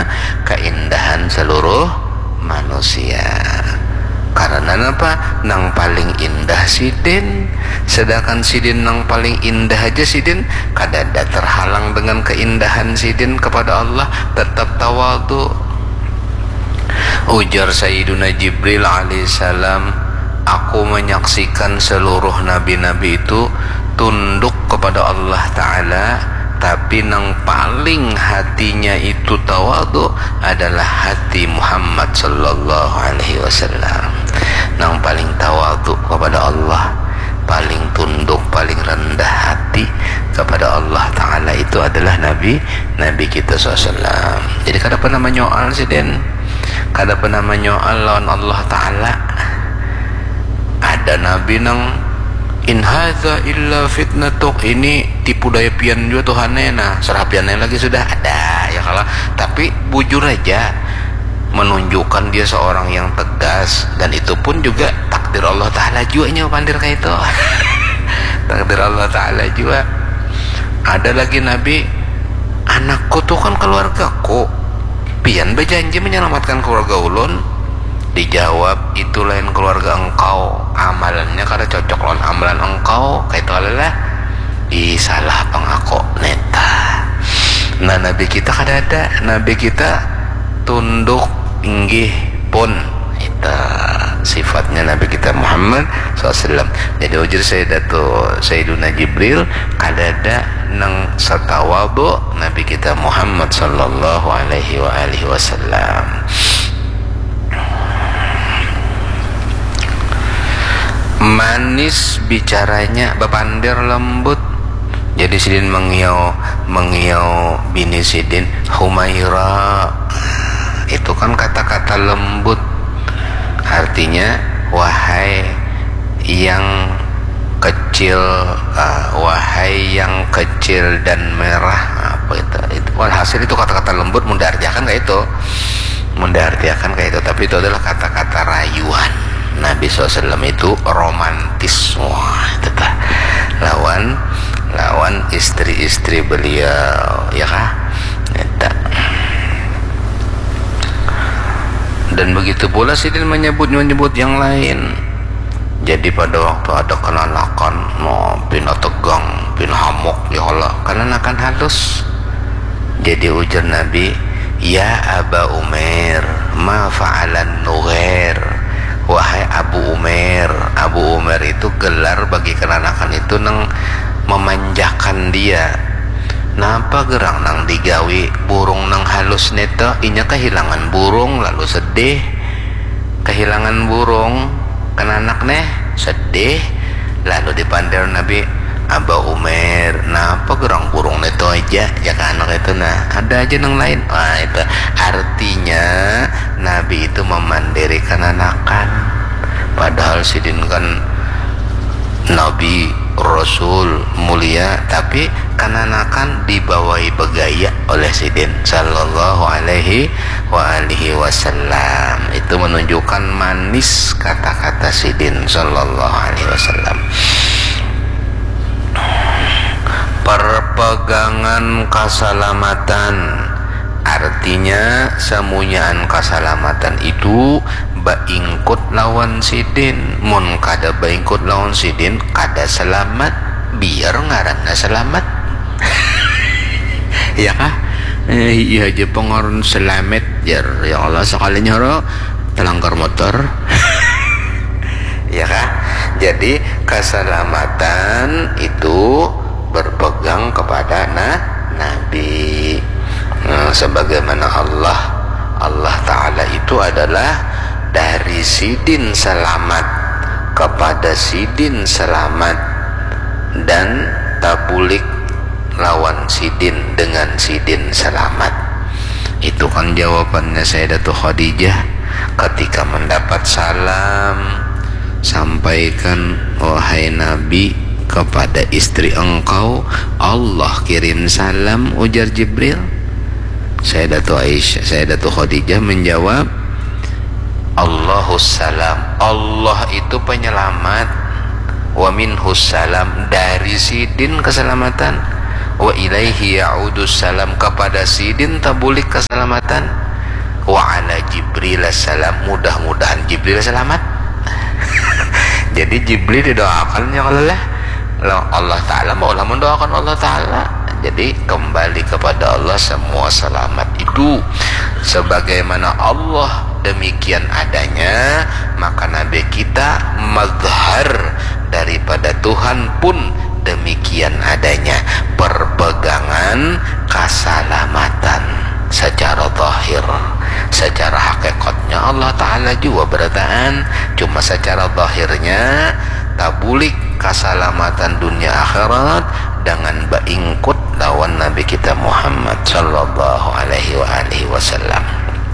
dunia keindahan seluruh manusia. Karena apa? Nang paling indah sidin, sedangkan sidin nang paling indah aja sidin kadada terhalang dengan keindahan sidin kepada Allah, tetap tawadhu. Ujar Sayyiduna Jibril alaihissalam, aku menyaksikan seluruh nabi-nabi itu tunduk kepada Allah Ta'ala, tapi nang paling hatinya itu tawadhu adalah hati Muhammad sallallahu alaihi wasallam. Nang paling tawadhu kepada Allah, paling tunduk, paling rendah hati kepada Allah Ta'ala itu adalah Nabi kita SAW. Jadi kada pernah menyoal sih Den, kada pernah menyoal lawan Allah Ta'ala. Ada Nabi nang in hadza illa fitnatuk, ini tipu daya pian juga Tuhannya, nah serapiannya lagi sudah ada ya kalah. Tapi bujur aja menunjukkan dia seorang yang tegas, dan itu pun juga takdir Allah Ta'ala juga nya pandir kayak itu. Takdir Allah Ta'ala juga. Ada lagi Nabi, anakku tuh kan keluargaku, pian berjanji menyelamatkan keluarga ulun. Dijawab, itu lain keluarga engkau, amalannya kada cocok lawan amalan engkau, kayak itu adalah salah pangako neta. Nah Nabi kita kada ada, Nabi kita tunduk inggih pun, itu sifatnya Nabi kita Muhammad SAW. Jadi ujar Sayyiduna Jibril kada ada nang satawadhu Nabi kita Muhammad sallallahu alaihi wasallam. Manis bicaranya, bepandir lembut. Jadi sidin mengiau bini sidin Humaira, itu kan kata-kata lembut, artinya wahai yang kecil, wahai yang kecil dan merah, apa itu walhasil itu kata-kata lembut, munda artiakan kayak itu, tapi itu adalah kata-kata rayuan. Nabi SAW itu romantis, wah itu tah lawan istri-istri beliau, ya kah? Eta. Dan begitu pula sidin menyebut yang lain. Jadi pada waktu ada kenanakan pina tegang, pina hamuk, ya Allah, kenanakan halus. Jadi ujar Nabi, ya Aba Umair, ma fa'alan nughair. Wahai Abu Umair itu gelar bagi kenanakan itu nang memanjakan dia. Napa gerang nang digawi burung nang halus neta, inya kehilangan burung lalu sedih, kehilangan burung kenanak neh sedih, lalu dipandir Nabi, Aba Umair, napa gerang burung neto aja jaka anak itu, nah ada aja nang lain. Wah itu artinya Nabi itu memandiri kenanakan, padahal sidin kan Nabi Rasul mulia, tapi kenanakan dibawahi begaya oleh sidin sallallahu alaihi wasallam. Itu menunjukkan manis kata-kata sidin sallallahu alaihi wasallam. Perpegangan keselamatan, artinya semunyaan keselamatan itu baingkut lawan sidin. Mun kada baingkut lawan sidin kada selamat, biar ngaranna selamat. Ya kah? Iya aja pengaruh selamat jar, ya Allah sekalinya ro telangkar motor. Ya kah? Jadi keselamatan itu berpegang kepada Nabi. Sebagaimana Allah Ta'ala itu adalah dari sidin selamat kepada sidin selamat, dan tabulik lawan sidin dengan sidin selamat. Itu kan jawabannya Sayyidatul Khadijah ketika mendapat salam, sampaikan wahai Nabi, kepada istri engkau Allah kirim salam, ujar Jibril. Sayyidatul Khadijah menjawab, Allahus salam, Allah itu penyelamat, wa minhus salam, dari sidin keselamatan, wa ilaihi ya'udus salam, kepada sidin tabulik keselamatan. keselamatan? Wa ala Jibril salam, mudah-mudahan Jibril selamat. Jadi Jibril didoakan ya Allah Ta'ala, maulah mendoakan Allah Ta'ala. Jadi kembali kepada Allah semua selamat itu. Sebagaimana Allah demikian adanya, maka Nabi kita mazhar daripada Tuhan pun demikian adanya, perpegangan keselamatan secara zahir. Secara hakikatnya Allah Ta'ala juga berataan, cuma secara zahirnya tabulik keselamatan dunia akhirat dengan baingkut lawan Nabi kita Muhammad sallallahu alaihi wasallam.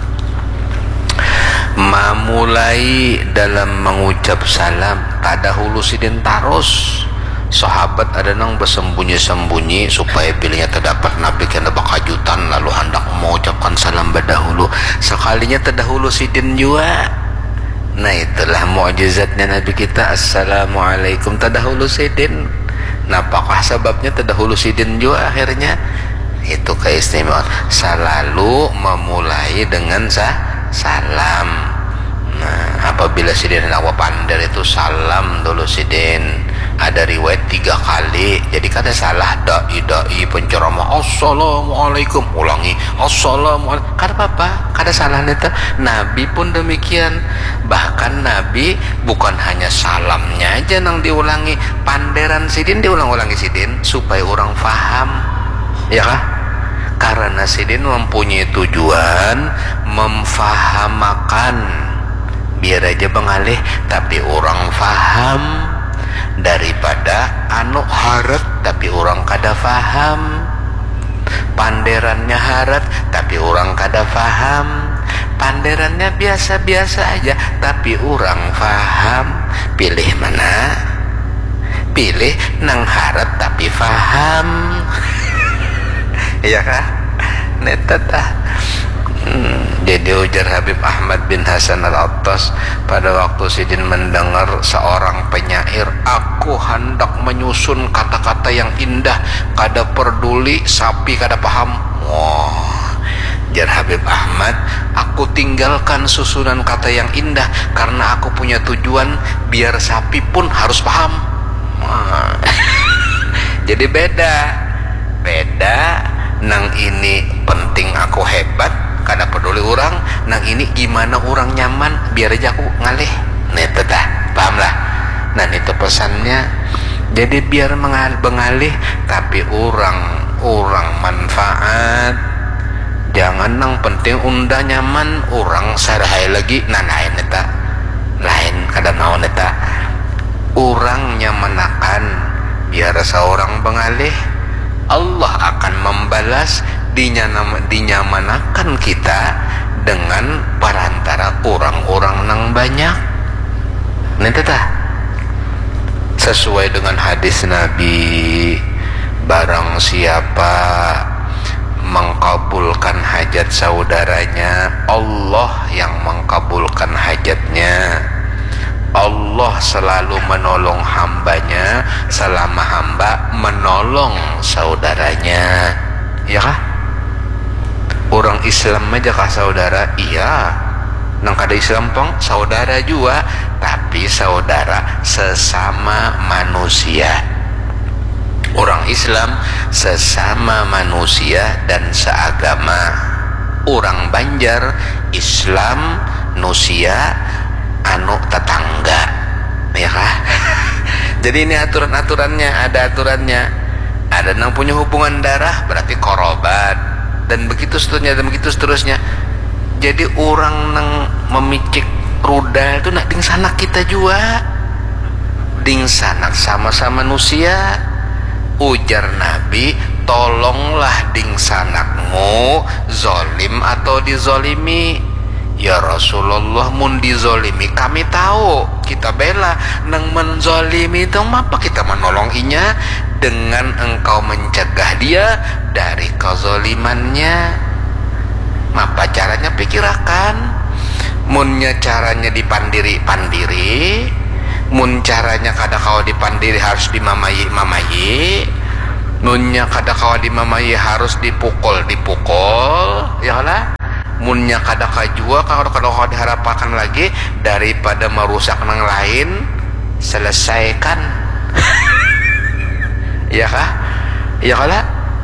Memulai dalam mengucap salam tadahulu sidin tarus. Sahabat ada nang bersembunyi-sembunyi supaya pilihnya terdapat Nabi kena bakajutan lalu hendak mengucapkan salam berdahulu, sekalinya terdahulu sidin juga. Nah itulah mukjizatnya Nabi kita, assalamualaikum terdahulu sidin. Nah apakah sebabnya terdahulu sidin juga akhirnya? Itu keistimewaan, selalu memulai dengan salam. Nah apabila sidin hendak pandai itu salam dulu sidin. Ada riwayat 3 kali, jadi kada salah dai penceramah assalamualaikum, ulangi assalamualaikum, kada apa-apa, kada salah neta. Nabi pun demikian, bahkan Nabi bukan hanya salamnya aja nang diulangi, panderan sidin diulang-ulangi sidin supaya orang faham, ya kah? Karena sidin mempunyai tujuan memfahamakan, biar aja bengalih tapi orang faham, daripada anu harat tapi orang kada faham. Panderannya harat tapi orang kada faham, panderannya biasa-biasa aja tapi orang faham. Pilih mana? Pilih nang harat tapi faham. Iya kah? Neta tah. Jadi ujar Habib Ahmad bin Hasan Al-Attas, pada waktu sidin mendengar seorang penyair, aku hendak menyusun kata-kata yang indah, kada peduli sapi kada paham. Wah, jar Habib Ahmad, aku tinggalkan susunan kata yang indah karena aku punya tujuan biar sapi pun harus paham. Jadi beda nang ini penting aku hebat kada peduli orang, nang ini gimana orang nyaman biar aja aku ngalih. Nah itu dah, paham lah. Nah itu pesannya. Jadi biar mengalih tapi orang manfaat. Jangan nang penting unda nyaman, orang sarahai lagi. Nah lain eta, lain kada naon eta. Orang nyamanakan biar seorang bengalih, Allah akan membalas dinyamanakan kita dengan perantara orang-orang nang banyak. Nanti tah sesuai dengan hadis Nabi, barang siapa mengkabulkan hajat saudaranya, Allah yang mengkabulkan hajatnya. Allah selalu menolong hambanya selama hamba menolong saudaranya, ya kah? Orang Islam aja kah saudara? Iya. Nang kada Islam pong saudara juga, tapi saudara sesama manusia. Orang Islam sesama manusia dan seagama. Orang Banjar Islam nusia anu tetangga, ya kah? Jadi ini aturan-aturannya, ada aturannya. Ada nang punya hubungan darah berarti korobat, dan begitu seterusnya dan begitu seterusnya. Jadi orang nang memicik rudal itu nak ding sanak kita juga, ding sanak sama-sama manusia. Ujar Nabi, tolonglah ding sanakmu zolim atau dizolimi. Ya Rasulullah, mun dizolimi kami tahu, kita bela. Nang menzolimi itu apa kita menolonginya dengan engkau mencegah dia dari kezolimannya. Apa caranya pikirakan. Munnya caranya dipandiri, mun caranya kada kau dipandiri harus dimamayi, munnya kada kau dimamayi harus dipukul, ya lah. munnya kada kajua kalau diharapakan lagi daripada merusak nang lain, selesaikan. Iya kah? Iya kala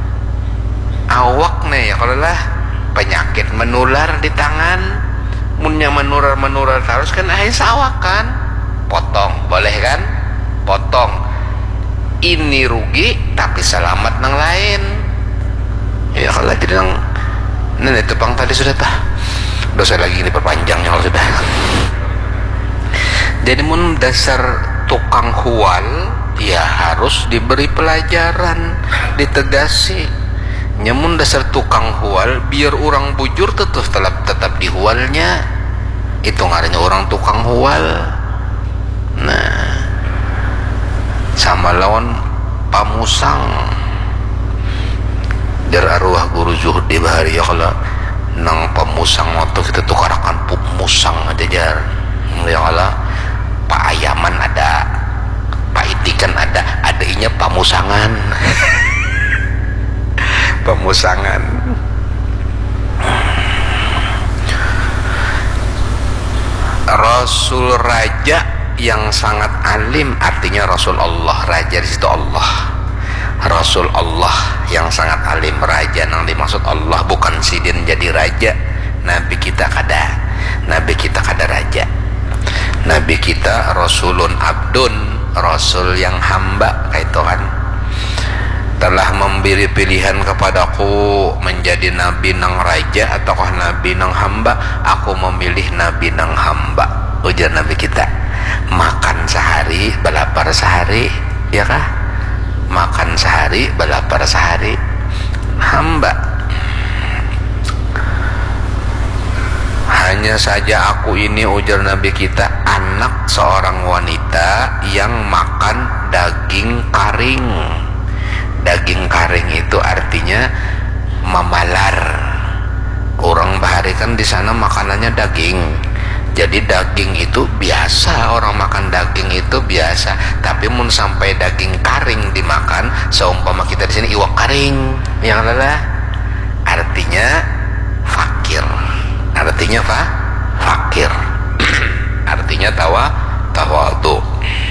awak nih ya kalau lah penyakit menular di tangan, munnya menular terus kan sawak kan, potong boleh kan, potong, ini rugi tapi selamat nang lain. Ya kalau jadi nang nenek tepang tadi sudah tah, dosa lagi diperpanjangnya kalau sudah. Jadi mun dasar tukang hual ya harus diberi pelajaran, ditegasi. Nyamun dasar tukang hual biar orang bujur tetap dihualnya, itu ngarannya orang tukang hual. Nah sama lawan pamusang jar arwah guru Zuhdi bahari ya kalau nang pamusang waktu kita tukarakan pup musang aja jar ya kalau pak ayaman ada, pak itikan ada inya pamusangan. Pamusangan. Rasul raja yang sangat alim, artinya Rasul Allah, raja di situ Allah. Rasul Allah yang sangat alim, raja nang dimaksud Allah bukan sidin jadi raja. Nabi kita kada raja. Nabi kita Rasulun Abdun, Rasul yang hamba kayak itu kan. Telah memberi pilihan kepadaku menjadi nabi nang raja ataukah nabi nang hamba, aku memilih nabi nang hamba. Ujar Nabi kita, makan sehari balapar sehari, ya kah? Makan sehari balapar sehari, hamba. Hanya saja aku ini, ujar Nabi kita, anak seorang wanita yang makan daging karing. Daging karing itu artinya mamalar. Orang bahari kan di sana makanannya daging. Jadi daging itu biasa, orang makan daging itu biasa. Tapi mun sampai daging karing dimakan, seumpama kita di sini iwak karing, yang adalah artinya fakir. Artinya apa? Fakir. Artinya tawadu.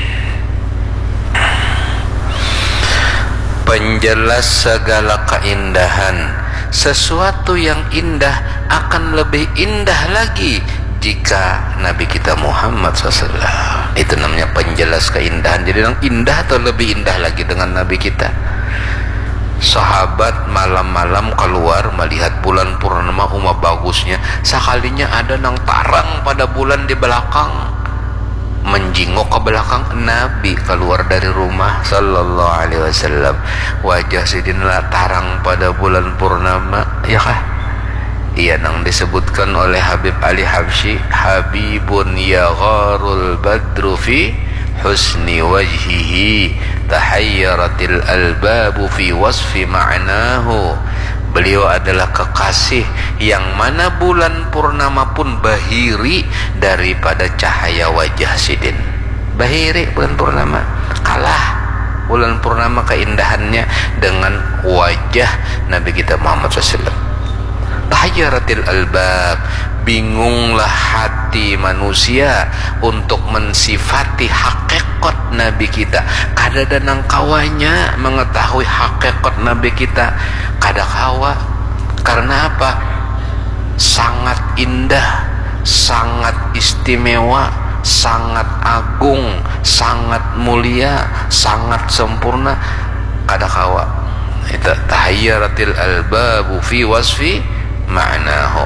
Penjelas segala keindahan. Sesuatu yang indah akan lebih indah lagi jika Nabi kita Muhammad SAW. Itu namanya penjelas keindahan. Jadi yang indah atau lebih indah lagi dengan Nabi kita. Sahabat malam-malam keluar melihat bulan purnama bagusnya. Sekalinya ada nang tarang pada bulan di belakang, menjingok ke belakang, Nabi keluar dari rumah sallallahu alaihi wasallam, wajah sidinlah tarang pada bulan purnama, ya kah? Iya nang disebutkan oleh Habib Ali Habsyi, habibun yagharul badru fi husni wajhihi tahayyaratil albabu fi wasfi ma'nahu. Beliau adalah kekasih yang mana bulan purnama pun bahiri daripada cahaya wajah sidin. Bahiri bulan purnama, kalah bulan purnama keindahannya dengan wajah Nabi kita Muhammad SAW. Tahayyaratil albab, bingunglah hati manusia untuk mensifati hakikat Nabi kita. Kada danang kawanya mengetahui hakikat Nabi kita, kada kawa. Karena apa? Sangat indah, sangat istimewa, sangat agung, sangat mulia, sangat sempurna, kada kawa. Itu tahayyaratil albabu fi wasfi ma'nahu.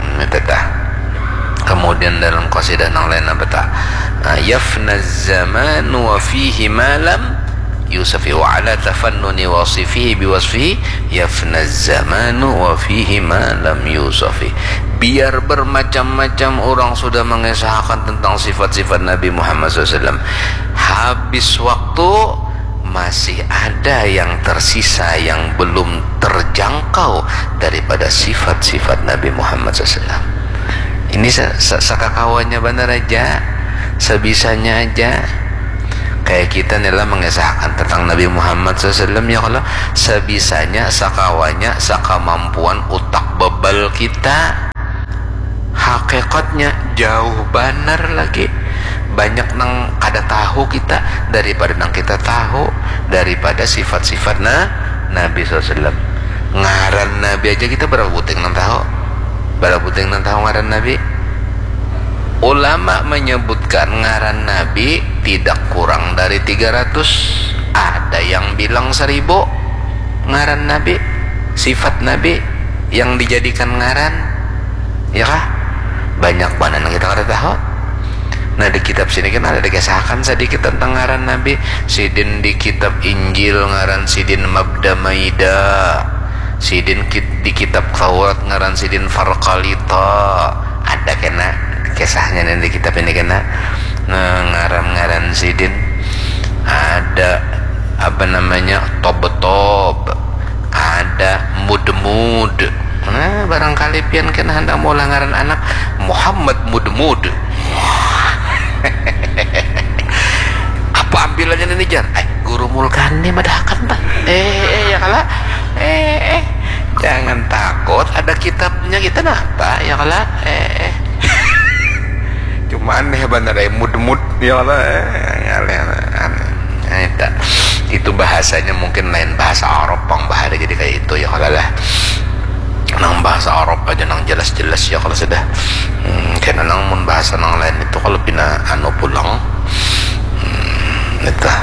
Kemudian dalam qasidah nang lain apa ta? Yafna zaman wa fihi ma lam yusafi wa ala tafannuni wasifihi biwasfihi yafna zaman wa fihi ma lam yusafi. Biar bermacam-macam orang sudah mengesahkan tentang sifat-sifat Nabi Muhammad SAW, habis waktu masih ada yang tersisa yang belum terjangkau daripada sifat-sifat Nabi Muhammad SAW. Ini sakakawannya benar aja, sebisanya aja. Kayak kita nih mengesahkan tentang Nabi Muhammad SAW, ya kalau sebisanya, sakawanya, sakamampuan utak bebal kita. hakikatnya jauh benar lagi. Banyak nang kada tahu kita daripada nang kita tahu daripada sifat-sifat Nabi SAW. Ngaran Nabi aja kita berapa buting nang tahu? Berapa buting nang tahu ngaran Nabi? Ulama menyebutkan ngaran Nabi tidak kurang dari 300. Ada yang bilang 1000 ngaran Nabi, sifat Nabi yang dijadikan ngaran. Ya kah? Banyak banget yang kita kada tahu. Nah di kitab sini kan ada dikisahkan sedikit tentang ngaran Nabi. Sidin di kitab Injil ngaran Sidin Mabda Maida, Sidin di kitab Taurat ngaran Sidin Farqalita. Ada kena kisahnya di kitab ini kena ngaran Sidin. Ada apa namanya Tob-tob, ada Mud-mud. Nah barangkali pian kena hendak mau ngaran anak Muhammad Mud-mud. Apa ambilannya ini Jar? Guru mulkani madahkan Pak. Ya kalah. Jangan takut, ada kitabnya kita napa ya kalah. Cuma aneh benar mud-mud ya kalah. Itu bahasanya mungkin lain bahasa Arab pang bahasa jadi kayak itu ya kalah lah. Nang bahasa Arab aja nang jelas-jelas ya kalau sudah karena nang mun bahasa nang lain itu kalau pina pulang itu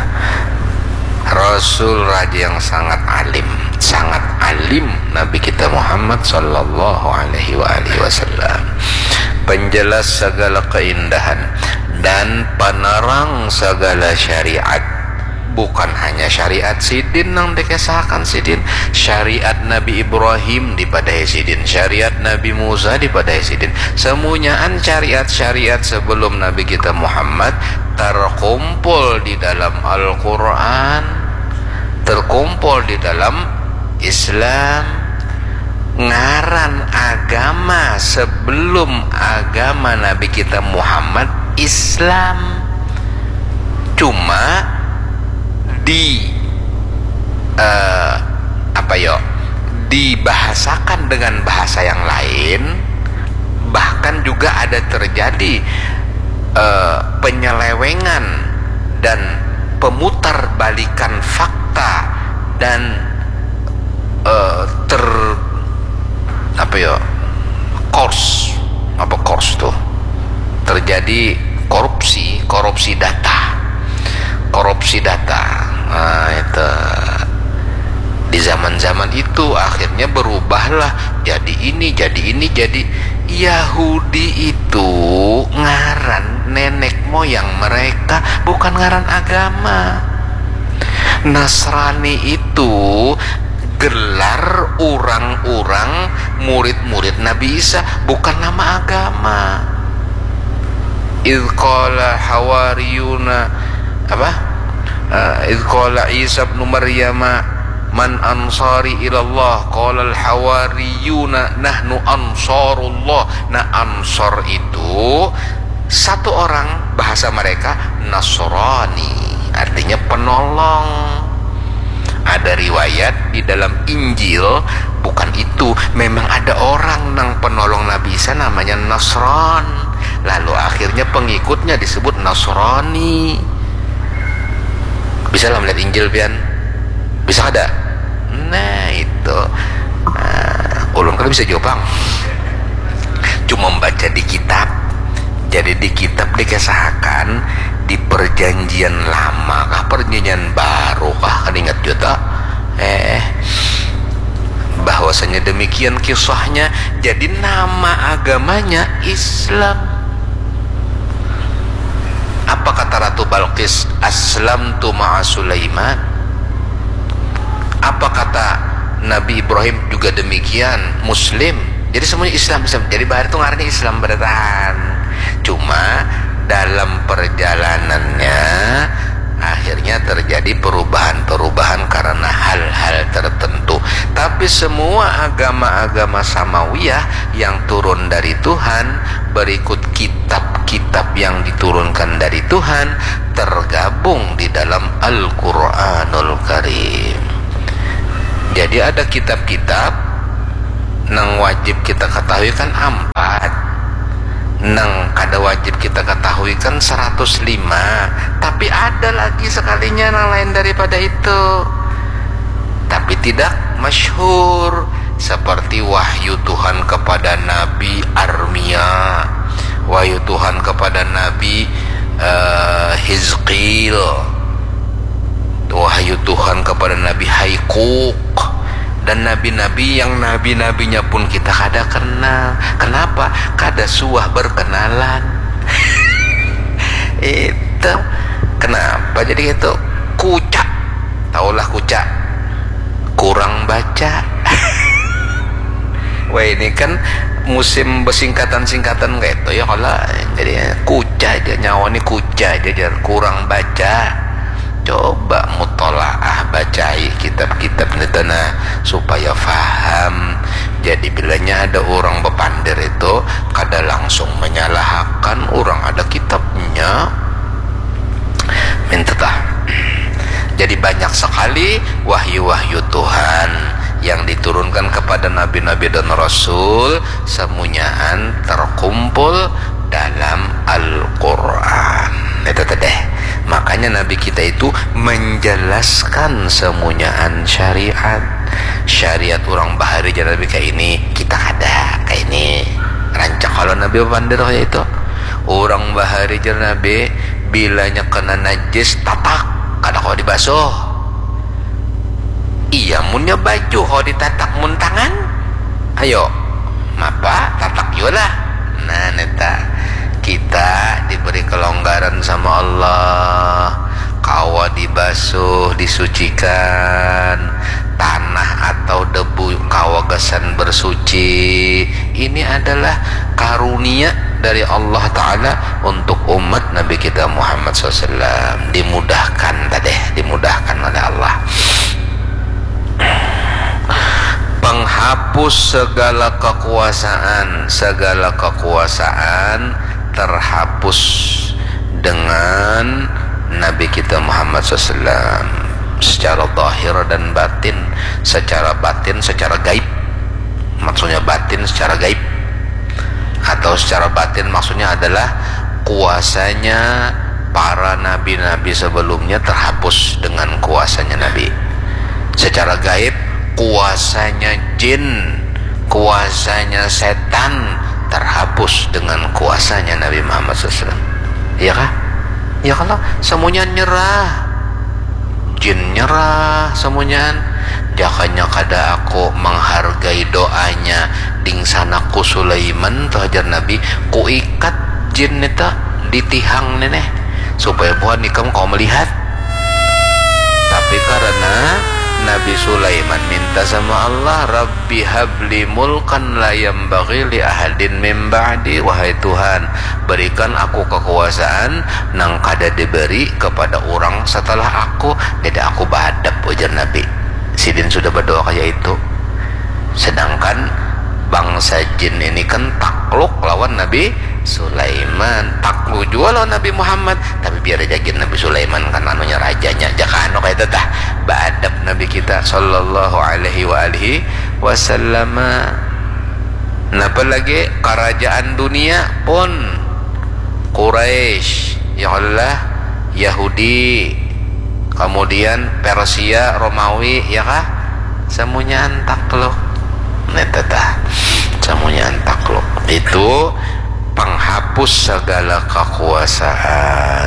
Rasul raja yang sangat alim Nabi kita Muhammad sallallahu alaihi wasallam, penjelas segala keindahan dan penerang segala syariat. Bukan hanya syariat Sidin nang dikisahkan Sidin, syariat Nabi Ibrahim dipadai Sidin, syariat Nabi Musa dipadai Sidin. Semuanyaan syariat-syariat sebelum Nabi kita Muhammad terkumpul di dalam Al-Quran, terkumpul di dalam Islam. Ngaran agama sebelum agama Nabi kita Muhammad Islam, cuma dibahasakan dengan bahasa yang lain. Bahkan juga ada terjadi penyelewengan dan pemutarbalikan fakta dan course tuh terjadi korupsi data. Nah, itu di zaman-zaman itu akhirnya berubahlah jadi Yahudi itu ngaran nenek moyang mereka, bukan ngaran agama. Nasrani itu gelar orang-orang murid-murid Nabi Isa, bukan nama agama. Idh qala hawariyuna idh qala Isa ibn Maryam man ansari ilallah qala al-hawariyuna nahnu ansarullah. Nah, ansar itu satu orang, bahasa mereka Nasrani, artinya penolong. Ada riwayat di dalam Injil bukan itu, memang ada orang nang penolong Nabi Isa namanya Nasran, lalu akhirnya pengikutnya disebut Nasrani. Bisa lah melihat Injil pian? Bisa ada? Nah itu ulun kan bisa jawab bang, cuma membaca di kitab. Jadi di kitab dikisahkan di perjanjian lama kah perjanjian baru kah, kan ingat juga bahwasanya demikian kisahnya. Jadi nama agamanya Islam. Apa kata Ratu Balqis? Aslamtu ma'a Sulaiman. Apa kata Nabi Ibrahim? Juga demikian, Muslim. Jadi semuanya Islam. Jadi bahar itu ngaranya Islam bertahan. Cuma dalam perjalanannya akhirnya terjadi perubahan-perubahan karena hal-hal tertentu. Tapi semua agama-agama samawiyah yang turun dari Tuhan, berikut kitab-kitab yang diturunkan dari Tuhan, tergabung di dalam Al-Quranul Karim. Jadi ada kitab-kitab nang wajib kita ketahui kan 4. nang kada wajib kita ketahui kan 105, tapi ada lagi sekalinya yang lain daripada itu, tapi tidak masyhur, seperti wahyu Tuhan kepada Nabi Armia, wahyu Tuhan kepada Nabi Hizqil, wahyu Tuhan kepada Nabi Haikuk, dan nabi-nabi yang nabi-nabinya pun kita kada kenal. Kenapa? Kada suah berkenalan. Itu kenapa jadi itu? Kucak, taulah kucak, kurang baca. Wah, ini kan musim bersingkatan-singkatan kayak itu ya, kalau jadi kucak aja, nyawa ini kucak aja, kurang baca. Coba mutolaah, bacai kitab-kitab netana supaya faham. Jadi bilanya ada orang bepandir itu kada langsung menyalahkan orang ada kitabnya, minta tah. Jadi banyak sekali wahyu-wahyu Tuhan yang diturunkan kepada nabi-nabi dan rasul, semuanyaan terkumpul dalam Al-Quran. Itu tadi. Makanya Nabi kita itu menjelaskan semuanyaan syariat. Syariat orang bahari jangan Nabi kayak ini, kita ada kayak ini. Rancak kalau Nabi pandir kayak itu. Orang bahari jangan Nabi bilanya kena najis tatak, kada kau dibasuh. Iya munnya baju kau ditatak mun tangan. Ayo, mapa tatak yolah. Nah neta, kita diberi kelonggaran sama Allah, kawa dibasuh, disucikan, tanah atau debu kawa gesan bersuci. Ini adalah karunia dari Allah Ta'ala untuk umat Nabi kita Muhammad SAW. Dimudahkan tadi, dimudahkan oleh Allah. Penghapus segala kekuasaan terhapus dengan Nabi kita Muhammad SAW secara zahir dan batin. Secara batin, secara gaib, maksudnya batin secara gaib, atau secara batin maksudnya adalah kuasanya para nabi-nabi sebelumnya terhapus dengan kuasanya Nabi. Secara gaib, kuasanya jin, kuasanya setan terhapus dengan kuasanya Nabi Muhammad SAW. Iya kah? Ya kalau semuanya nyerah, jin nyerah semuanya. Jakanya kada aku menghargai doanya dingsanaku Sulaiman tuhajar Nabi, ku ikat jin neta di tihang neneh supaya bukan nikam kau melihat. Tapi karena Nabi Sulaiman minta sama Allah, Rabbi habli mulkan la yambaghi li ahadin min ba'di, wahai Tuhan berikan aku kekuasaan nang kada diberi kepada orang setelah aku. Jadi aku badap, ujar Nabi. Sidin sudah berdoa kayak itu. Sedangkan bangsa jin ini kan takluk lawan Nabi Sulaiman, takluk juga lawan Nabi Muhammad. Tapi biar jagin Nabi Sulaiman kan anunya rajanya, jaka anu kayak itu tah badap Nabi kita sallallahu alaihi wa alihi wasallam. Napa lagi kerajaan dunia pun Quraisy, ya Allah, Yahudi, kemudian Persia, Romawi, ya kah? Semuanya takluk. Netata semuanya takluk. Itu penghapus segala kekuasaan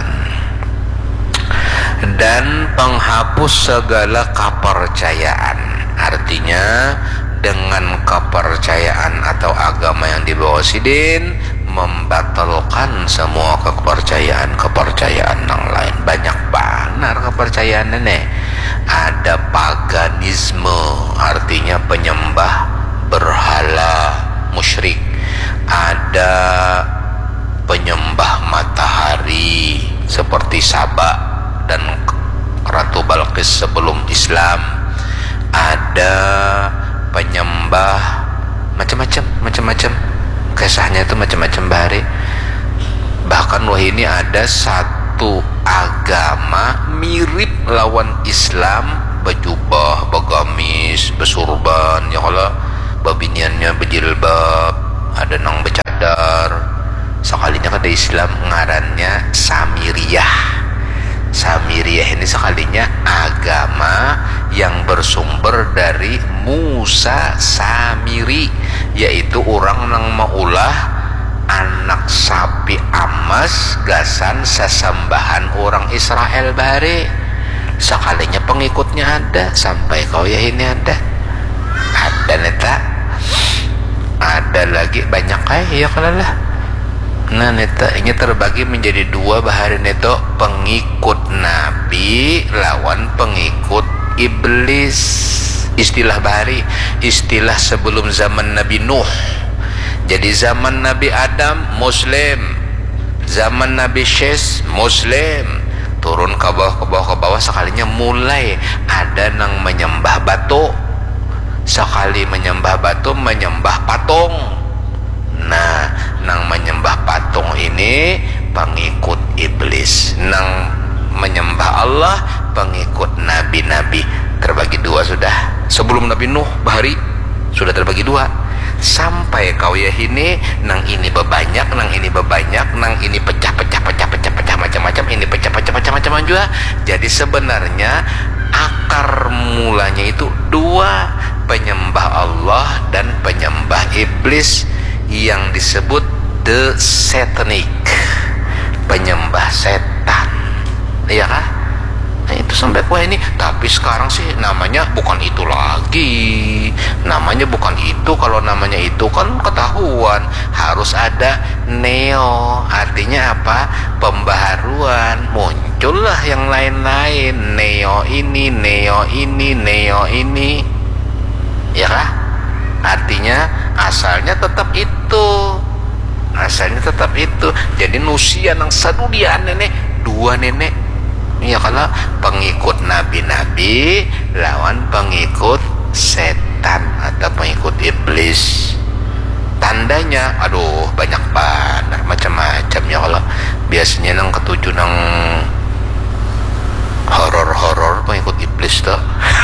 dan penghapus segala kepercayaan. Artinya dengan kepercayaan atau agama yang dibawa sidin membatalkan semua kepercayaan yang lain. Banyak benar kepercayaan ini. Ada paganisme, artinya penyembah berhala musyrik. Ada penyembah matahari seperti Saba dan Ratu Balqis sebelum Islam. Ada penyembah macam-macam kisahnya itu macam-macam bahari. Bahkan wah ini ada satu agama mirip lawan Islam, berjubah, bergamis, bersurban, ya kalau babiniannya berjilbab, ada nang bercadar, sekalinya kada Islam ngarannya Samiriyah. Samiriyah ini sekalinya agama yang bersumber dari Musa Samiri, yaitu orang nang maulah anak sapi amas gasan sesembahan orang Israel bare. Sekalinya pengikutnya ada sampai kau ya ini ada neta, ada lagi banyak ya kalau lah. Nah neta ini terbagi menjadi dua bahari neto, pengikut Nabi lawan pengikut iblis. Istilah bahari, istilah sebelum zaman Nabi Nuh. Jadi zaman Nabi Adam Muslim, zaman Nabi Syes Muslim, turun ke bawah sekalinya mulai ada nang menyembah batu. Sekali menyembah batu, menyembah patung. Nah, nang menyembah patung ini pengikut iblis. Nang menyembah Allah pengikut nabi-nabi. Terbagi dua sudah. Sebelum Nabi Nuh bahari sudah terbagi dua. Sampai kau ya ini nang ini bebanyak, nang ini bebanyak, nang ini pecah macam-macam, ini pecah macam-macam juga. Jadi sebenarnya akar mulanya itu dua, penyembah Allah dan penyembah iblis yang disebut the satanic, penyembah setan, iya kah? Nah itu sampai wah ini, tapi sekarang sih namanya bukan itu lagi, namanya bukan itu. Kalau namanya itu kan ketahuan harus ada neo, artinya apa? Pembaharuan, muncullah yang lain-lain, neo ini, neo ini, neo ini, ya kah? Artinya asalnya tetap itu, asalnya tetap itu. Jadi nusia nang sadudia nenek, dua nenek. Ya kalau pengikut nabi-nabi lawan pengikut setan atau pengikut iblis. Tandanya aduh banyak banget macam-macam ya. Kalau biasanya nang ketujuh nang horor pengikut iblis tuh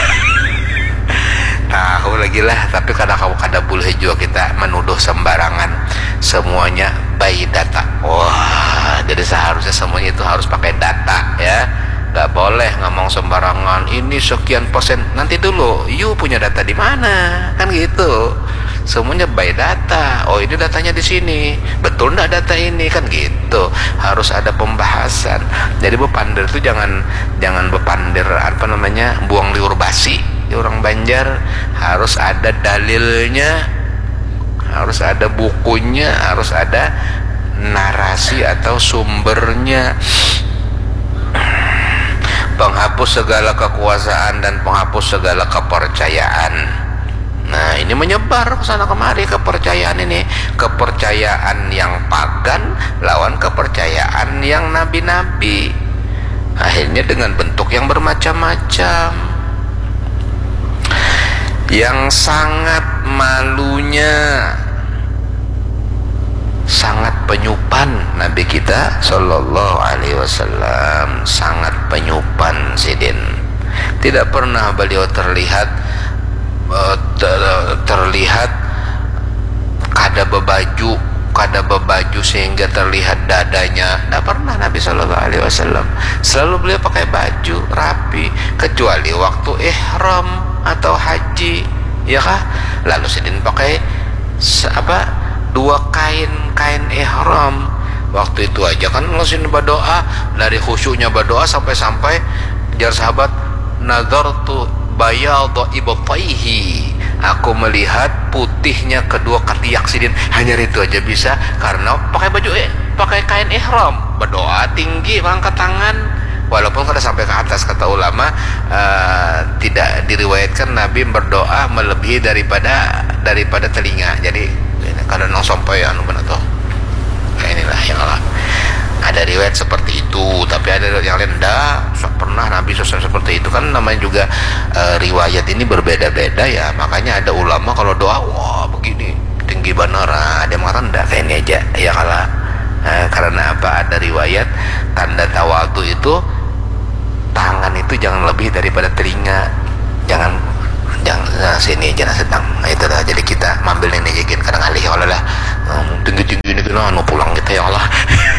tahu lagi lah. Tapi kadang kamu kada boleh juga kita menuduh sembarangan, semuanya by data. Wah, jadi seharusnya semuanya itu harus pakai data ya. Gak boleh ngomong sembarangan ini sekian persen. Nanti dulu you punya data di mana, kan gitu. Semuanya by data. Oh ini datanya di sini, betul nggak data ini, kan gitu. Harus ada pembahasan. Jadi bepandir itu jangan bepandir apa namanya, buang liur basi. Orang Banjar harus ada dalilnya, harus ada bukunya, harus ada narasi atau sumbernya. Penghapus segala kekuasaan dan penghapus segala kepercayaan. Nah ini menyebar ke sana kemari kepercayaan ini, kepercayaan yang pagan lawan kepercayaan yang nabi-nabi. Akhirnya dengan bentuk yang bermacam-macam. Yang sangat malunya, sangat penyupan Nabi kita Sallallahu Alaihi Wasallam, sangat penyupan sidin. Tidak pernah beliau terlihat kada bebaju sehingga terlihat dadanya. Tidak pernah Nabi Sallallahu Alaihi Wasallam. Selalu beliau pakai baju rapi, kecuali waktu ihram atau haji, ya kah? Lalu sidin pakai apa? Dua kain ihram. Waktu itu aja kan langsung berdoa, dari khusyuknya berdoa sampai jar sahabat, nazartu bayadha ibtaihi, aku melihat putihnya kedua ketiak sidin. Hanya itu aja bisa karena pakai baju pakai kain ihram, berdoa tinggi, angkat tangan. Walaupun kada sampai ke atas, kata ulama tidak diriwayatkan Nabi berdoa melebihi daripada telinga. Jadi kada nang sampai anu benar tuh. Inilah yang ada riwayat seperti itu, tapi ada yang lain enggak pernah Nabi sosial seperti itu. Kan namanya juga riwayat ini berbeda-beda ya, makanya ada ulama kalau doa wah begini tinggi benar, ada yang mengatakan enggak kayak ini aja ya. Kalau karena apa, ada riwayat tanda tawadhu itu tangan itu jangan lebih daripada telinga, jangan sini jangan sedang. Nah, itu lah. Jadi kita mambil ini jikin kadang alih olah tinggi ini bilang anu pulang kita ya Allah.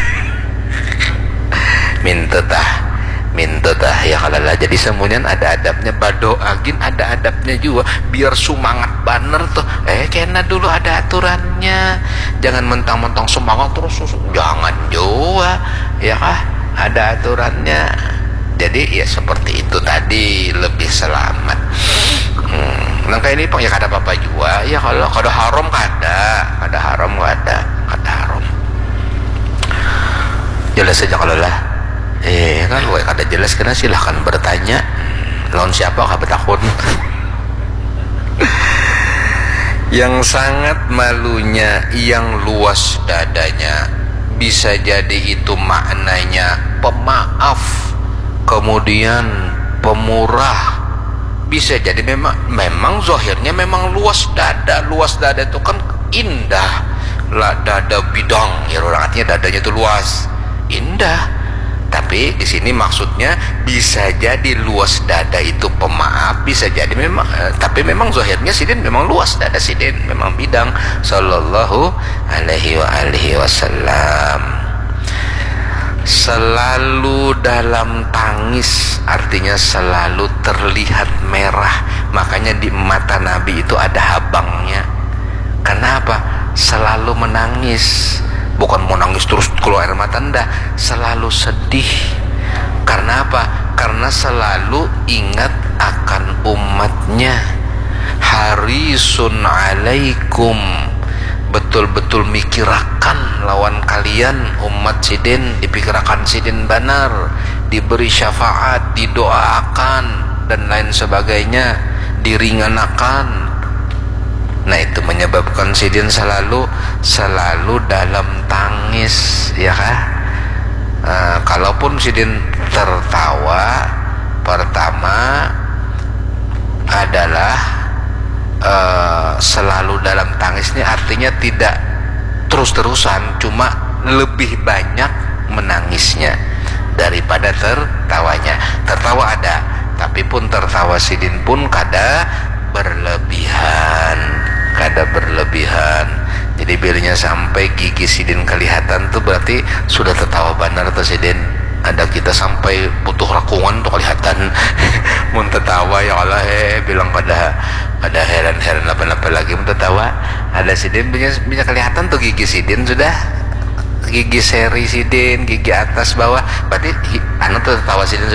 minta tah ya kalalah. Jadi semuanya ada adabnya, badoagin ada adabnya juga biar semangat baner tuh. Kena dulu ada aturannya, jangan mentang-mentang semangat terus, jangan juga ya kah, ada aturannya. Jadi ya seperti itu tadi, lebih selamat. Langkah ini ya kada apa-apa juga ya, kalau kada haram kada haram jelas saja kalau lah kan gue kada jelas kena silahkan bertanya lawan siapa kah takut. Yang sangat malunya yang luas dadanya, bisa jadi itu maknanya pemaaf, kemudian pemurah. Bisa jadi memang zahirnya memang luas dada itu kan indah lah, dada bidang ya, orang artinya dadanya itu luas indah. Tapi di sini maksudnya bisa jadi luas dada itu pemaaf, bisa jadi memang tapi memang zahirnya sidin memang luas dada sidin, memang bidang sallallahu alaihi wasallam. Selalu dalam tangis artinya selalu terlihat merah, makanya di mata Nabi itu ada habangnya. Kenapa? Selalu menangis, bukan mau nangis terus keluar air mata, enggak, selalu sedih. Karena apa? Karena selalu ingat akan umatnya. Harisun alaikum, betul-betul mikirakan lawan kalian umat sidin, dipikirakan sidin benar, diberi syafaat, didoakan dan lain sebagainya, diringanakan. Nah itu menyebabkan sidin selalu dalam tangis ya kah. Kalaupun sidin tertawa, pertama adalah selalu dalam tangisnya artinya tidak terus-terusan, cuma lebih banyak menangisnya daripada tertawanya. Tertawa ada, tapi pun tertawa sidin pun kada berlebihan. Jadi bilanya sampai gigi sidin kelihatan tuh berarti sudah tertawa benar tuh sidin. Ada kita sampai butuh rakungan untuk kelihatan. Mun tertawa ya Allah bilang pada heran-heran apa lagi mun tertawa. Ada sidin punya kelihatan tuh gigi sidin, sudah gigi seri sidin, gigi atas bawah, berarti anu tuh tertawa sidin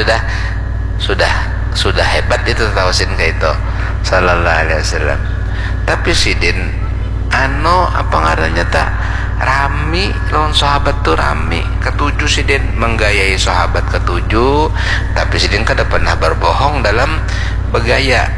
sudah hebat itu tertawa sidin kayak itu sallallahu alaihi wasallam. Tapi sidin apa ngarannya tak rami lawan sahabat tuh rami ketujuh, sidin menggayai sahabat ketujuh, tapi sidin kada pernah berbohong dalam bergaya.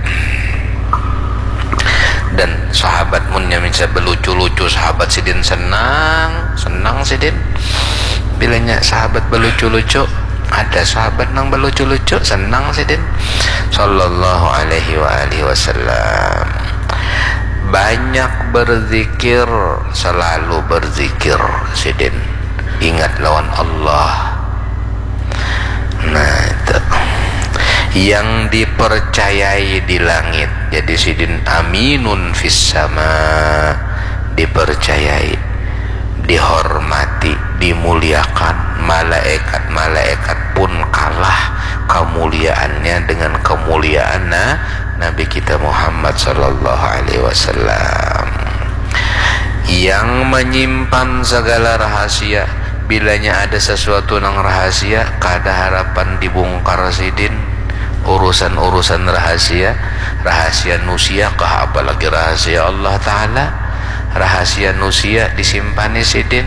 Dan sahabat munnya bisa berlucu-lucu, sahabat sidin senang sidin bilanya sahabat berlucu-lucu. Ada sahabat nang berlucu-lucu senang sidin sallallahu alaihi wasallam. Banyak berzikir, selalu berzikir sidin, ingat lawan Allah. Nah itu yang dipercayai di langit, jadi sidin aminun fis sama, dipercayai, dihormati, dimuliakan. Malaikat pun kalah kemuliaannya dengan kemuliaan Nabi kita Muhammad sallallahu alaihi wasallam. Yang menyimpan segala rahasia, bilanya ada sesuatu yang rahasia kada harapan dibongkar sidin. Urusan rahasia nusia kah, apalagi rahasia Allah Ta'ala, rahasia nusia disimpan sidin.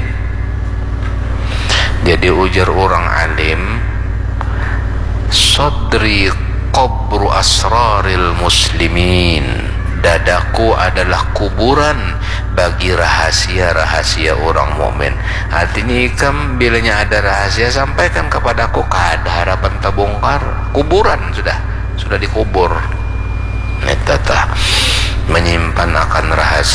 Jadi ujar orang alim, sadri qabru asraril muslimin, dadaku adalah kuburan bagi rahasia-rahasia orang mukmin. Artinya ikam bilanya ada rahasia sampaikan kepadaku, kada harapan terbongkar. Kuburan sudah dikubur. Netata menyimpan akan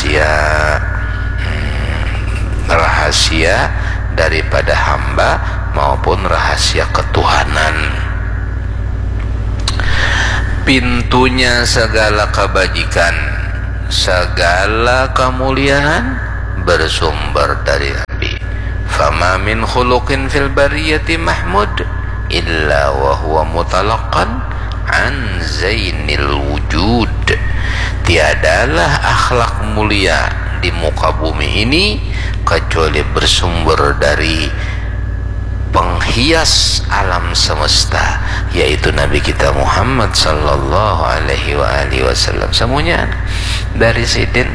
rahasia daripada hamba maupun rahasia ketuhanan. Pintunya segala kebajikan, segala kemuliaan bersumber dari Nabi. fama min khuluqin fil bariyati mahmud illa wa huwa mutalaqan an zainil wujud. Tiadalah akhlak mulia di muka bumi ini kecuali bersumber dari penghias alam semesta, yaitu Nabi kita Muhammad sallallahu alaihi wasallam. Semuanya dari sidin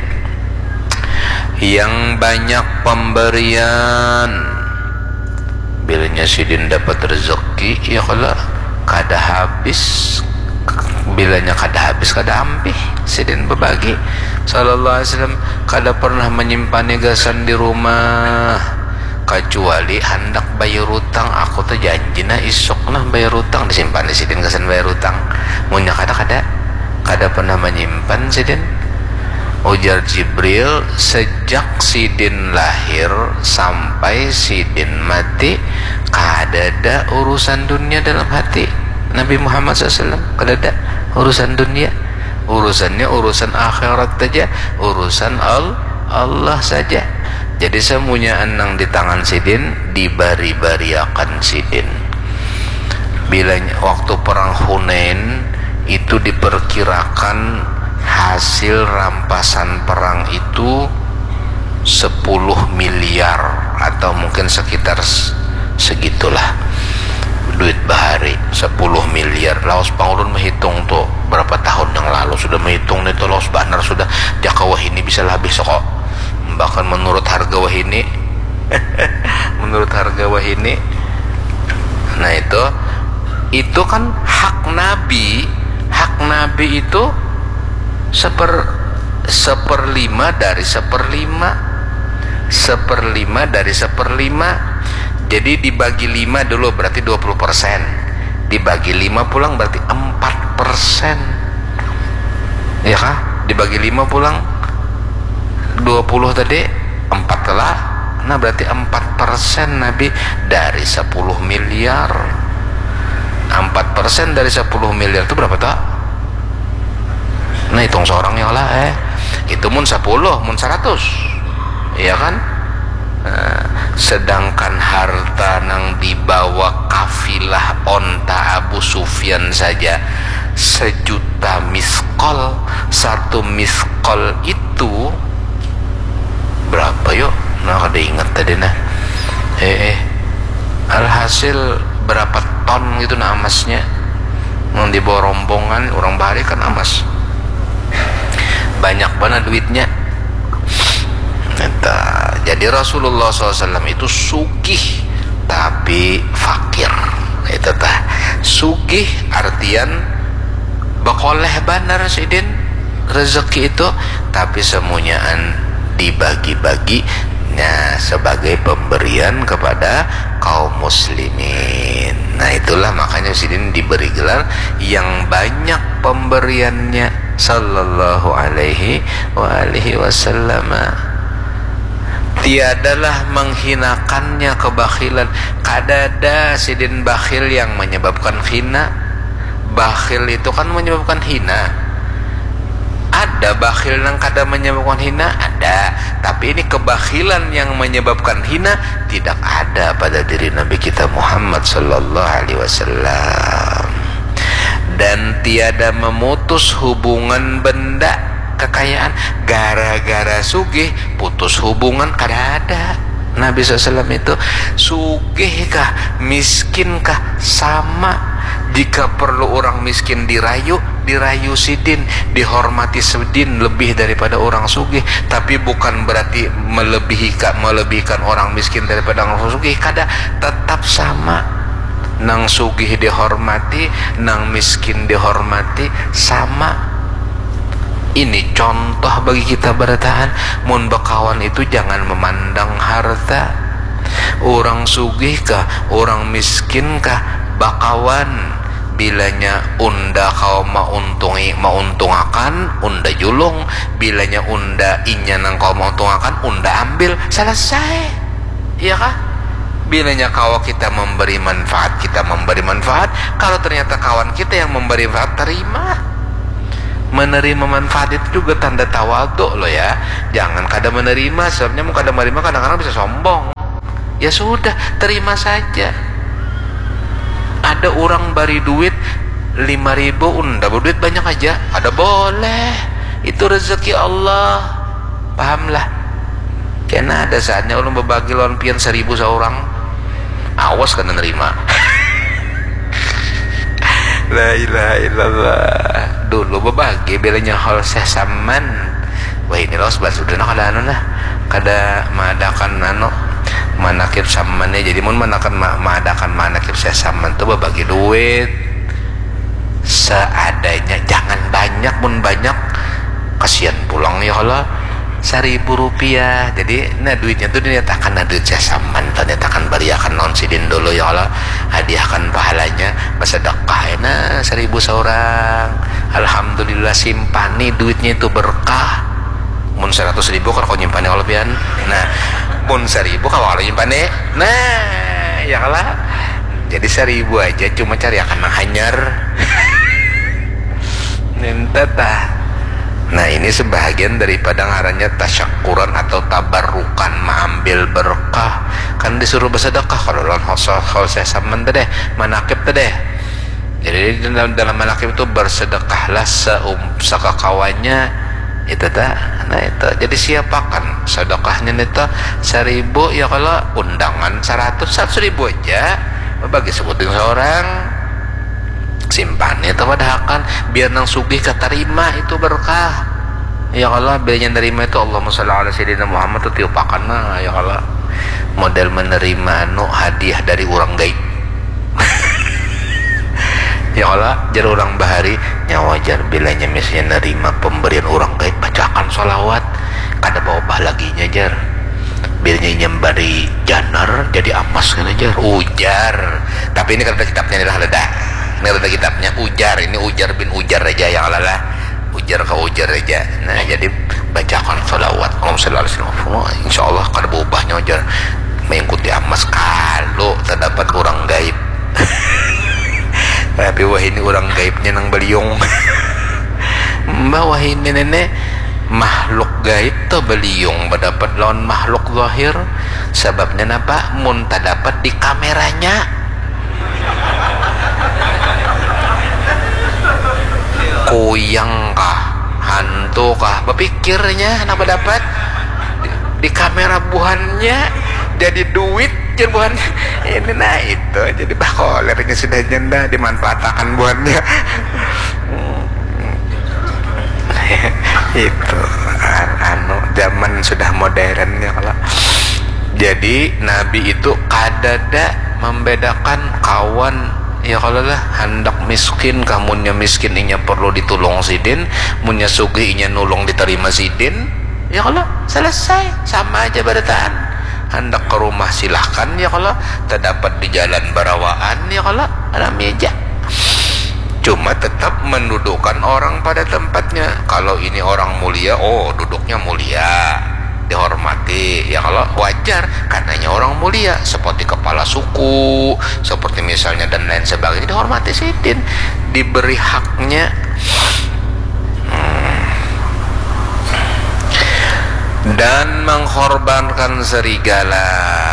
yang banyak pemberian. Bilanya sidin dapat rezeki, ya kalau kada habis, bilanya kada habis kada ampih, sidin berbagi sallallahu alaihi wasallam. Kada pernah menyimpan gasan di rumah kecuali hendak bayar utang. Aku tuh janjina isok nah bayar utang, disimpan di sidin gasan bayar utang. Munya kada pernah menyimpan sidin. Ujar Jibril, sejak sidin lahir sampai sidin mati kada ada urusan dunia dalam hati Nabi Muhammad SAW. Kada ada urusan dunia, urusannya urusan akhirat saja, urusan Allah saja. Jadi semuanya anang di tangan sidin, dibari-bariakan sidin. Bila waktu perang Hunain itu diperkirakan hasil rampasan perang itu 10 miliar atau mungkin sekitar segitulah duit bahari. 10 miliar. Laos Pangulun menghitung tuh berapa tahun yang lalu sudah menghitung itu Laos Banar sudah jaka wahini bisa habis kok. Bahkan menurut harga wahini menurut harga wahini, nah itu kan hak Nabi itu seperlima dari seperlima. Jadi dibagi 5 dulu berarti 20%, dibagi 5 pulang berarti 4%, ya kah? Dibagi 5 pulang 20 tadi 4 lah, nah berarti 4% Nabi dari 10 miliar. 4% dari 10 miliar itu berapa tak? Nah hitung seorang yang lah itu mun 10 mun 100, ya kan? Sedangkan harta nang dibawa kafilah onta Abu Sufyan saja 1 juta miskol. 1 miskol itu berapa yuk? Nah kada ingat tadi nah. Alhasil berapa ton gitu nah emasnya nang dibawa rombongan orang bahari kan emas banyak banget duitnya. Jadi Rasulullah SAW itu sugih tapi fakir. Itu tah sugih artian bakoleh banar sidin rezeki itu, tapi semuanyaan dibagi-bagi sebagai pemberian kepada kaum muslimin. Nah itulah makanya sidin diberi gelar yang banyak pemberiannya sallallahu alaihi wasallam. Tiadalah menghinakannya kebakhilan. Kada ada sidin bakhil yang menyebabkan hina. Bakhil itu kan menyebabkan hina. Ada bakhil yang kada menyebabkan hina, ada. Tapi ini kebakhilan yang menyebabkan hina tidak ada pada diri Nabi kita Muhammad sallallahu alaihi wasallam. Dan tiada memutus hubungan benda kekayaan gara-gara sugih putus hubungan kada ada. Nabi SAW itu sugih kah miskin kah sama. Jika perlu orang miskin dirayu sidin, dihormati sidin lebih daripada orang sugih. Tapi bukan berarti melebihkan orang miskin daripada orang sugih, kada, tetap sama. Nang sugih dihormati, nang miskin dihormati, sama. Ini contoh bagi kita bertahan. Mun bakawan itu jangan memandang harta. Orang sugih kah, orang miskin kah, bakawan. Bilanya unda kau mauntungakan, unda julung. Bilanya unda inya nang kau mauntungakan, unda ambil, selesai. Iya kah? Bilanya kawan kita memberi manfaat, kita memberi manfaat. Kalau ternyata kawan kita yang memberi manfaat, terima. Menerima manfaat itu juga tanda tawadhu loh ya. Jangan kada menerima, sebabnya mau kada menerima kadang-kadang bisa sombong. ya sudah, terima saja. Ada orang bari duit 5.000, unda duit banyak aja, ada boleh, itu rezeki Allah, pahamlah. Karena ada saatnya ulun berbagi lawan pian 1.000 seorang, awas kena nerima. La ilaha illallah. Dulu berbagi belanya hal sesaman. Wah ini loh sebelah sudah nak ada anu lah, kada madakan anu manakib samannya. Jadi mun madakan manakib sesaman tuh berbagi duit seadanya, jangan banyak. Mun banyak kasihan pulang ya Allah. 1.000 rupiah, jadi nah duitnya tuh dinyatakan nah duit sesaman, ternyatakan bariakan non sidin dulu ya Allah, hadiahkan pahalanya bersedekah nah 1.000 seorang, alhamdulillah simpani duitnya itu berkah. Mun 100.000 kalau kau nyimpannya kalau pian, nah mun 1.000 kalau nyimpannya, nah ya Allah, jadi 1.000 aja cuma cari akan hanyar. Nentah. Nah ini sebahagian daripada ngarannya tasyakuran atau tabarukan, mengambil berkah. Kan disuruh bersedekah kalau dalam hal saya saman teh manakib teh. Jadi dalam manakib itu bersedekahlah sekakawannya itu teh. Nah itu jadi siapakan sedekahnya neta 1.000 ya, kalau undangan 100.000 aja bagi sebutin seorang, simpan itu padahal biar nang sugih keterima itu berkah ya Allah. Biarnya nerima itu Allahumma sholli ala sayyidina Muhammad itu tiupakan nah ya Allah, model menerima anu hadiah dari orang gaib. Ya Allah, jar orang bahari nya wajar bilanya misalnya nerima pemberian orang gaib, bacakan sholawat kada bawa laginya jar, bilnya nyembari janar jadi amas kan jar, ujar. Tapi ini kata kitabnya adalah ledah. Ini ada kitabnya ujar, ini ujar bin ujar aja ya Allah lah, ujar ke ujar aja. Nah jadi bacakan sholawat Allahumma sholli ala sayyidina Muhammad, insyaallah kada berubahnya ujar mengikuti amas kalau terdapat orang gaib. Tapi wah ini orang gaibnya nang beliung. Mbak wah ini nenek makhluk gaib tuh beliung berdapat lawan makhluk zahir. Sebabnya apa? Mun tak dapat di kameranya. Kuyang kah, hantu kah, berpikirnya kenapa dapat di kamera buhannya jadi duit jadi buhannya ini, nah itu jadi bakolernya sudah janda dimanfaatkan buhannya. Itu anu zaman sudah modern ya kalau. Jadi Nabi itu kadada membedakan kawan ya kalau lah hendak miskin, kamunya miskin inya perlu ditulung sidin, munya sugih inya nulung diterima sidin ya kalau selesai, sama aja barataan. Hendak ke rumah silahkan ya kalau, terdapat di jalan barawaan ya kalau ada meja, cuma tetap mendudukkan orang pada tempatnya. Kalau ini orang mulia, oh duduknya mulia, dihormati ya kalau wajar karenanya orang mulia, seperti kepala suku, seperti misalnya dan lain sebagainya, dihormati sidin, diberi haknya. Dan mengkorbankan serigala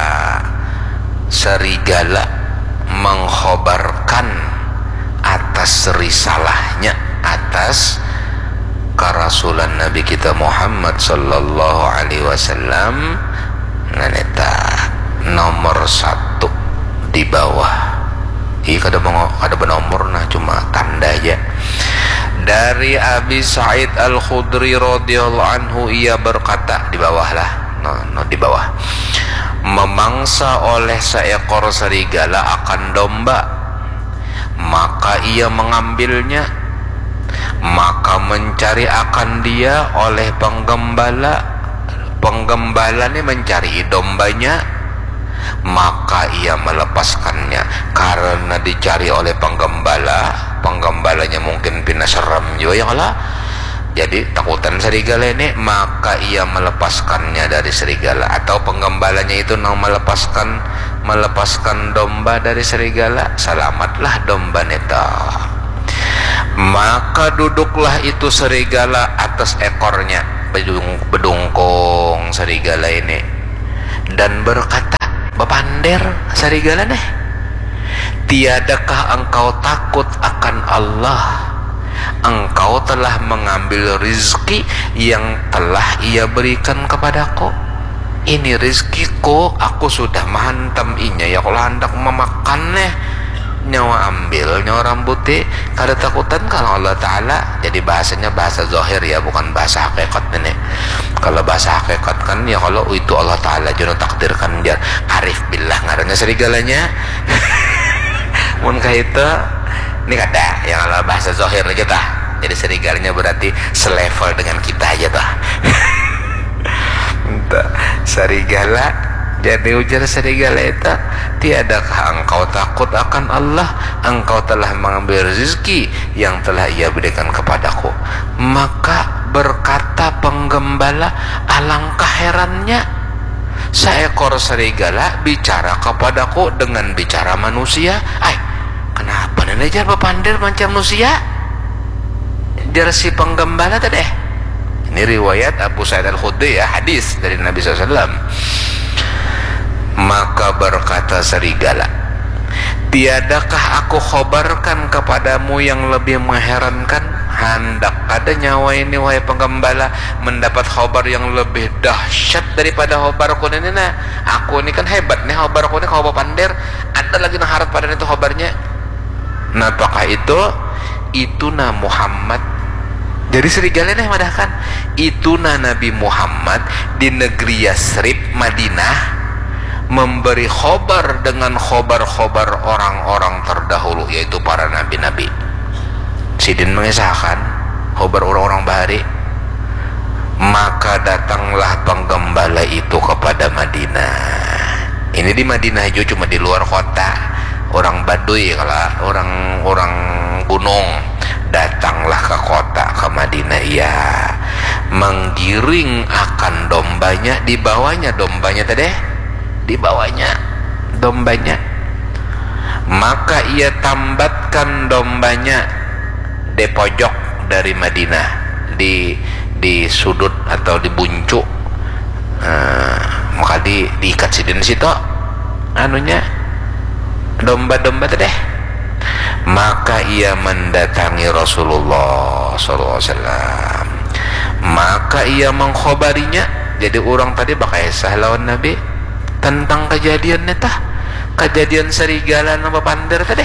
mengkhobarkan atas risalahnya, atas kerasulan Nabi kita Muhammad sallallahu alaihi wasallam, naneta nomor 1 di bawah. Iya kada bernomor, nah cuma tanda aja. Dari Abi Sa'id Al-Khudri radhiyallahu anhu, ia berkata, di bawah lah, no di bawah, memangsa oleh seekor serigala akan domba, maka ia mengambilnya, maka mencari akan dia oleh penggembala ini mencari dombanya, maka ia melepaskannya karena dicari oleh penggembalanya mungkin pina serem juga ya Allah, jadi takutan serigala ini, maka ia melepaskannya dari serigala, atau penggembalanya itu melepaskan domba dari serigala, selamatlah domba neta. Maka duduklah itu serigala atas ekornya, bedungkung serigala ini, dan berkata, Bapander sarigala neh, tiadakah engkau takut akan Allah? Engkau telah mengambil rizki yang telah Ia berikan kepadaku. Ini rizkiku, aku sudah menghantam inya. Ya kalau hendak memakan neh, nyawa ambil, nyawa rambutnya. Kada takutan kalau Allah Ta'ala. Jadi bahasanya bahasa zahir ya, bukan bahasa hakikat nenek. Kalau bahasa hakikat kan ya kalau itu Allah Ta'ala jono takdirkan jar arif billah ngarannya serigalanya. Munkah itu ini kada yang kalau bahasa zahir aja tah. Jadi serigalanya berarti selevel dengan kita aja tah. Serigala, jadi ujar serigala itu, tiadakah engkau takut akan Allah? Engkau telah mengambil rezeki yang telah Ia berikan kepadaku. Maka berkata penggembala, alangkah herannya seekor serigala bicara kepadaku dengan bicara manusia. Kenapa nenek jar bapander macam manusia? Jar si penggembala tadi. Ini riwayat Abu Sa'id Al-Khudri ya, hadis dari Nabi SAW. Maka berkata serigala, tiadakah aku khobarkan kepadamu yang lebih mengherankan? Hendak ada nyawa ini wahai penggembala mendapat khobar yang lebih dahsyat daripada khobarku ini. Nah, aku ini kan hebat nih, khobarku ini khobar pander. Ada lagi yang harap pada itu khobarnya. Nah, apakah itu na Muhammad. Jadi serigala nih madahkan itu Nabi Muhammad di negeri Yasrib Madinah memberi khobar dengan khobar-khobar orang-orang terdahulu, yaitu para nabi-nabi. Sidin mengisahkan khobar orang-orang bahari. Maka datanglah penggembala itu kepada Madinah. Ini di Madinah itu cuma di luar kota. Orang Baduy, kalau orang gunung datanglah ke kota, ke Madinah, ia menggiring akan dombanya, dibawanya dombanya tadi, dibawanya dombanya. Maka ia tambatkan dombanya di pojok dari Madinah, di sudut atau di buncuk. Maka diikat sidin situ anunya domba-domba tadi. Maka ia mendatangi Rasulullah SAW. Maka ia mengkhobarinya. Jadi orang tadi bakal lawan Nabi tentang kejadian netah, kejadian serigala nama pander tadi.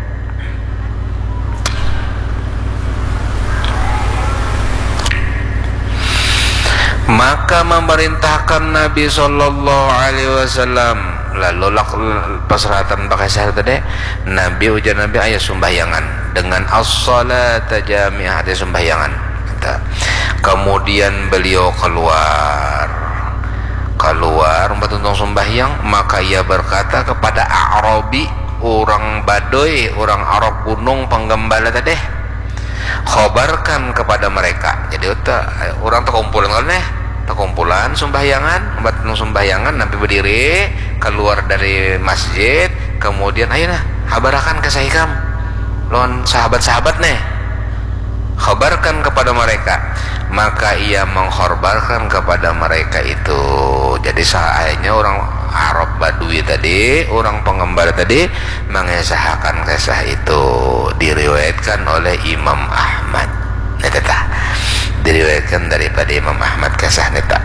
Maka memerintahkan Nabi SAW, lalu pasratan pakai syarat tadi, Nabi ujar Nabi ayat sembahyangan dengan as-salata jami'ah, ada sembahyangan. Kemudian beliau keluar untuk sembahyang. Maka ia berkata kepada A'rabi, orang Baduy, orang Arab gunung penggembala tadi, khobarkan kepada mereka. Jadi orang terkumpulan sembahyangan, Nabi berdiri keluar dari masjid, kemudian ayo nah habarakan ke saikam lawan sahabat-sahabat nih, khabarkan kepada mereka. Maka ia mengkhabarkan kepada mereka itu. Jadi saatnya orang Arab Badui tadi, orang penggembala tadi mengesahkan kisah itu, diriwayatkan oleh Imam Ahmad. Neta, diriwayatkan daripada Imam Ahmad kisah neta.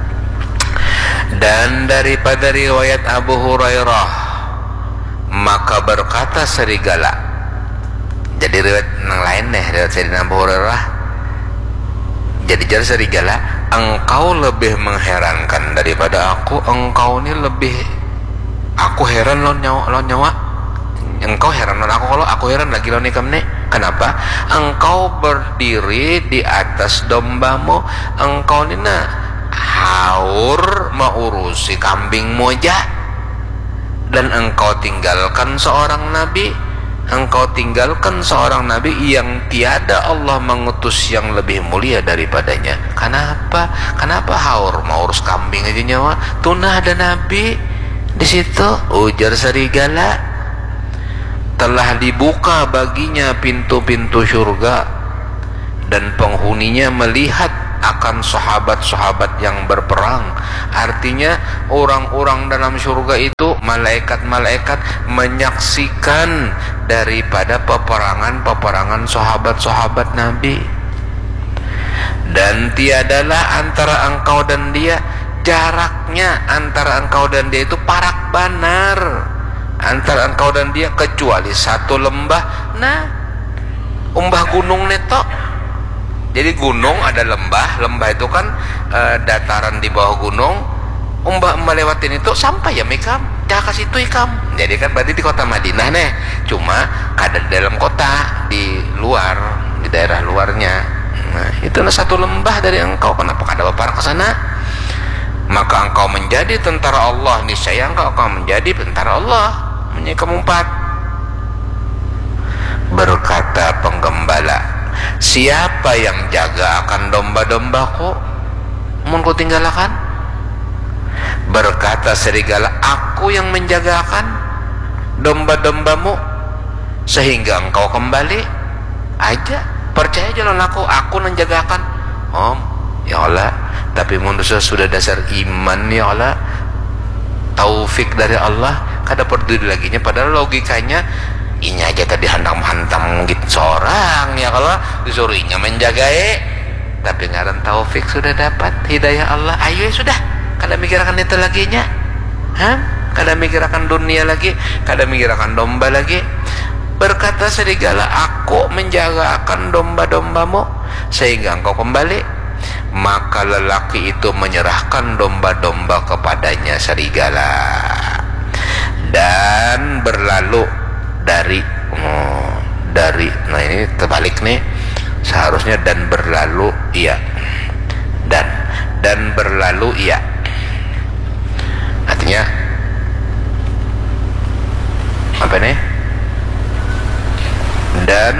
Dan daripada riwayat Abu Hurairah, maka berkata serigala. Jadi riwayat yang lain nih, riwayat Sayyidina Abu Hurairah. Jadi jar serigala, engkau lebih mengherankan daripada aku. Engkau ini lebih, aku heran lo nyawa. Engkau heran lo aku, kalau aku heran lagi lo nikam nih. Kenapa? Engkau berdiri di atas dombamu, engkau ini haur mengurusi kambingmu aja, dan engkau tinggalkan seorang nabi. Engkau tinggalkan seorang nabi yang tiada Allah mengutus yang lebih mulia daripadanya. Kenapa haur mau urus kambing aja nyawa? Tunah ada nabi di situ. Ujar serigala, telah dibuka baginya pintu-pintu surga dan penghuninya melihat akan sahabat-sahabat yang berperang. Artinya orang-orang dalam surga itu, malaikat-malaikat menyaksikan daripada peperangan-peperangan sahabat-sahabat Nabi. Dan tiadalah antara engkau dan dia, jaraknya antara engkau dan dia itu parak banar, antara engkau dan dia, kecuali satu lembah. Nah, umbah gunung neto. Jadi gunung ada lembah itu kan dataran di bawah gunung. Umbah lewatin itu sampai ya mikam, cak situ ikam. Jadi kan berarti di kota Madinah nih, cuma kada di dalam kota, di luar, di daerah luarnya. Nah, itu satu lembah dari engkau. Kenapa kada berparah ke sana? Maka engkau menjadi tentara Allah, niscaya engkau akan menjadi tentara Allah. Keempat, berkata penggembala, siapa yang jaga akan domba-dombaku? Mun ku tinggalkan. Berkata serigala, aku yang menjaga akan domba-dombamu sehingga engkau kembali aja. Percaya jalan aku menjagakan. Om, ya Allah, tapi manusia sudah dasar iman ya Allah, taufik dari Allah, kada peduli laginya. Padahal logikanya ini aja tadi hantam-hantam gitu seorang ya Allah, disuruhnya menjagai, tapi ngaran taufik sudah dapat hidayah Allah. Ayo ya sudah, kada mikirkan itu laginya. Kada mikirkan dunia lagi, kada mikirkan domba lagi. Berkata serigala, aku menjaga akan domba-dombamu sehingga engkau kembali. Maka lelaki itu menyerahkan domba-domba kepadanya serigala dan berlalu dari nah ini terbalik nih, seharusnya dan berlalu iya, dan berlalu iya, artinya apa nih? Dan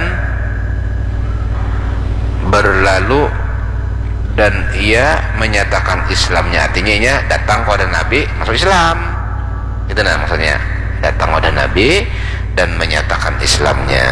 berlalu dan ia menyatakan Islamnya. Artinya ia datang kepada Nabi masuk Islam, itu maksudnya, datang kepada Nabi dan menyatakan Islamnya.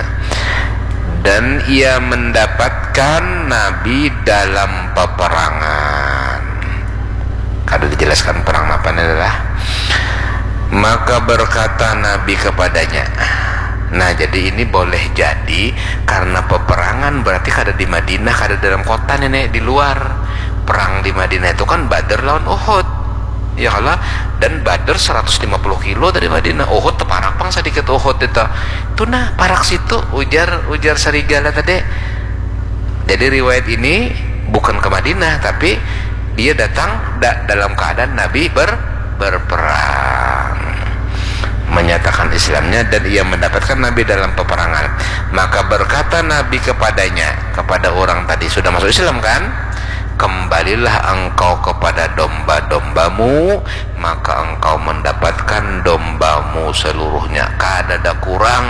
Dan ia mendapatkan Nabi dalam peperangan. Kada dijelaskan perang apa adalah. Maka berkata Nabi kepadanya. Nah, jadi ini boleh jadi karena peperangan berarti kada di Madinah, kada dalam kota nenek, di luar. Perang di Madinah itu kan Badr lawan Uhud, ya kalah. Dan Badr 150 kilo dari Madinah. Uhud teparak pang sedikit Uhud itu. Itu nah parak situ ujar serigala tadi. Jadi riwayat ini bukan ke Madinah, tapi dia datang dalam keadaan Nabi berperang, menyatakan Islamnya, dan ia mendapatkan Nabi dalam peperangan. Maka berkata Nabi kepadanya, kepada orang tadi sudah masuk Islam kan, kembalilah engkau kepada domba-dombamu, maka engkau mendapatkan dombamu seluruhnya, kada ada kurang.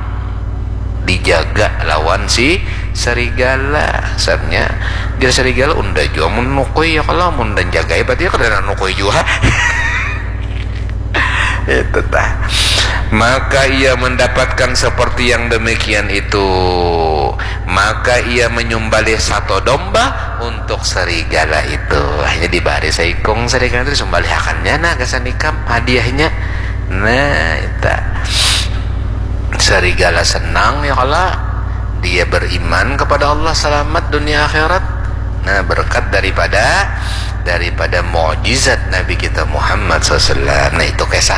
Dijaga lawan si serigala. Sebenarnya dia serigala unda juga menukui ya, kalau mun dan jagai berarti kada nukui juga. Itu tah. Maka ia mendapatkan seperti yang demikian itu. Maka ia menyembelih satu domba untuk serigala itu. Hanya dibari saikong serigala itu sembelihakannya, nah kesanikam hadiahnya. Nah itu serigala senang ya Allah, dia beriman kepada Allah, selamat dunia akhirat. Nah berkat daripada mukjizat Nabi kita Muhammad SAW. Nah itu kisah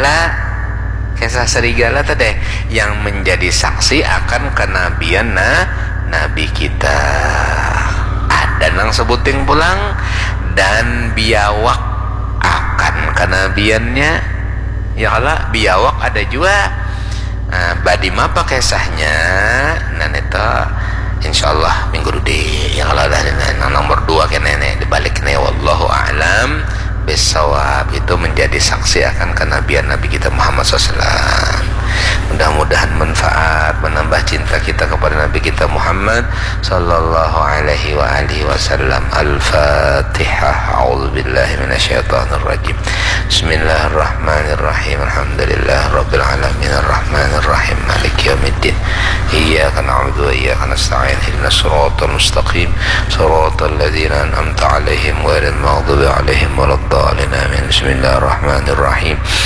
serigala tadi yang menjadi saksi akan kenabian Nabi kita. Ada nang sebuting pulang dan biawak akan kenabiannya ya Allah. Biawak ada juga. Badi apa kisahnya? Nah itu insyaallah minggu depan yang kalau ada nomor 2 ke nenek dibalik nih, wallahu a'lam bisawab. Itu menjadi saksi akan kenabian Nabi kita Muhammad SAW. Mudah-mudahan manfaat, menambah cinta kita kepada Nabi kita Muhammad sallallahu alaihi wa alihi wasallam. Al-Fatihah. A'udzubillahi minasyaitonir rajim. Bismillahirrahmanirrahim. Alhamdulillah rabbil alamin arrahmanir rahim maliki yaumiddin. Iyyaka na'budu wa iyyaka nasta'in. Ihdinas siratal mustaqim. Siratal ladzina an'amta 'alaihim ghairil maghdubi 'alaihim waladdallin. Amin. Bismillahirrahmanirrahim.